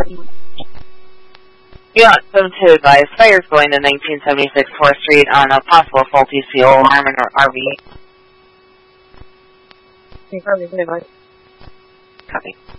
You want them to advise fires going to 1976 4th Street on a possible faulty fuel alarm in RV. Copy.